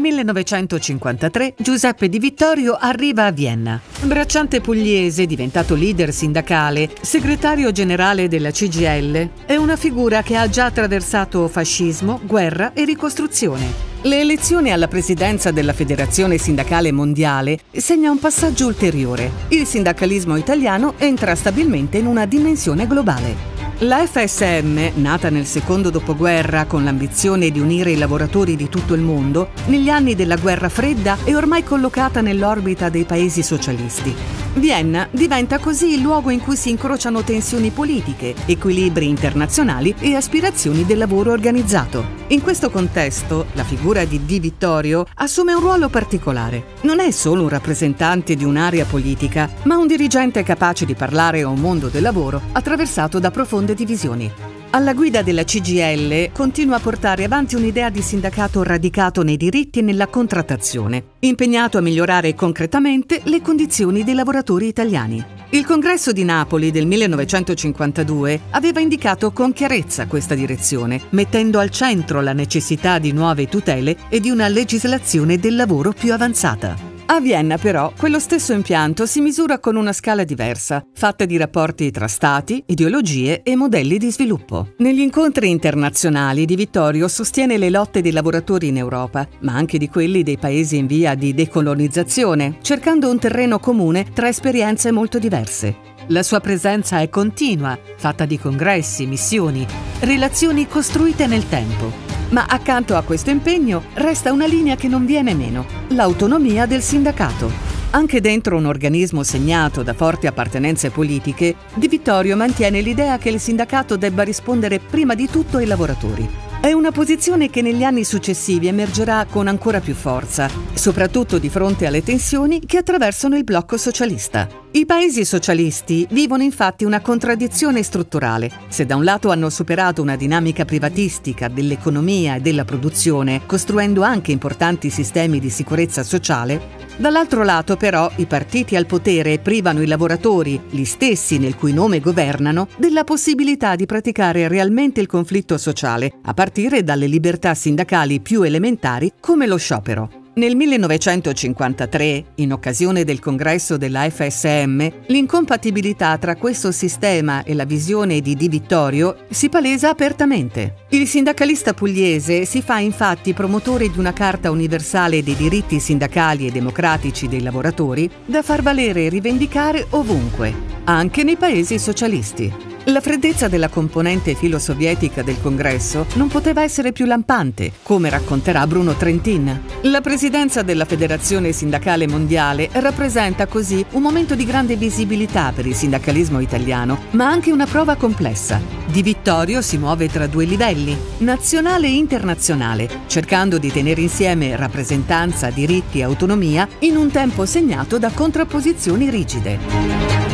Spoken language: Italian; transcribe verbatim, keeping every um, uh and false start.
millenovecentocinquantatré Giuseppe Di Vittorio arriva a Vienna. Bracciante pugliese, diventato leader sindacale, segretario generale della C G I L, è una figura che ha già attraversato fascismo, guerra e ricostruzione. Le elezioni alla presidenza della Federazione Sindacale Mondiale segna un passaggio ulteriore. Il sindacalismo italiano entra stabilmente in una dimensione globale. La F S M, nata nel secondo dopoguerra con l'ambizione di unire i lavoratori di tutto il mondo, negli anni della guerra fredda è ormai collocata nell'orbita dei paesi socialisti. Vienna diventa così il luogo in cui si incrociano tensioni politiche, equilibri internazionali e aspirazioni del lavoro organizzato. In questo contesto, la figura di Di Vittorio assume un ruolo particolare. Non è solo un rappresentante di un'area politica, ma un dirigente capace di parlare a un mondo del lavoro attraversato da profonde divisioni. Alla guida della C G I L continua a portare avanti un'idea di sindacato radicato nei diritti e nella contrattazione, impegnato a migliorare concretamente le condizioni dei lavoratori italiani. Il Congresso di Napoli del millenovecentocinquantadue aveva indicato con chiarezza questa direzione, mettendo al centro la necessità di nuove tutele e di una legislazione del lavoro più avanzata. A Vienna, però, quello stesso impianto si misura con una scala diversa, fatta di rapporti tra stati, ideologie e modelli di sviluppo. Negli incontri internazionali Di Vittorio sostiene le lotte dei lavoratori in Europa, ma anche di quelli dei paesi in via di decolonizzazione, cercando un terreno comune tra esperienze molto diverse. La sua presenza è continua, fatta di congressi, missioni, relazioni costruite nel tempo. Ma accanto a questo impegno resta una linea che non viene meno: l'autonomia del sindacato. Anche dentro un organismo segnato da forti appartenenze politiche, Di Vittorio mantiene l'idea che il sindacato debba rispondere prima di tutto ai lavoratori. È una posizione che negli anni successivi emergerà con ancora più forza, soprattutto di fronte alle tensioni che attraversano il blocco socialista. I paesi socialisti vivono infatti una contraddizione strutturale. Se da un lato hanno superato una dinamica privatistica dell'economia e della produzione, costruendo anche importanti sistemi di sicurezza sociale, dall'altro lato però i partiti al potere privano i lavoratori, gli stessi nel cui nome governano, della possibilità di praticare realmente il conflitto sociale, a partire dalle libertà sindacali più elementari come lo sciopero. Nel millenovecentocinquantatré, in occasione del congresso della F S M, l'incompatibilità tra questo sistema e la visione di Di Vittorio si palesa apertamente. Il sindacalista pugliese si fa infatti promotore di una Carta universale dei diritti sindacali e democratici dei lavoratori da far valere e rivendicare ovunque, anche nei paesi socialisti. La freddezza della componente filo-sovietica del congresso non poteva essere più lampante, come racconterà Bruno Trentin. La presidenza della Federazione Sindacale Mondiale rappresenta così un momento di grande visibilità per il sindacalismo italiano, ma anche una prova complessa. Di Vittorio si muove tra due livelli, nazionale e internazionale, cercando di tenere insieme rappresentanza, diritti e autonomia in un tempo segnato da contrapposizioni rigide.